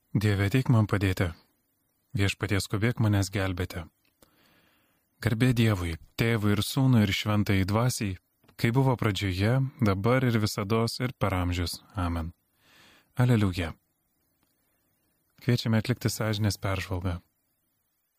Dieve, ateik man padėti. Viešpatie, skubėk manęs gelbėti. Garbė Dievui, Tėvui ir Sūnui ir Šventajai Dvasiai, kai buvo pradžioje, dabar ir visados ir per amžius. Amen. Aleliuja. Kviečiame atlikti sąžinės peržvalgą.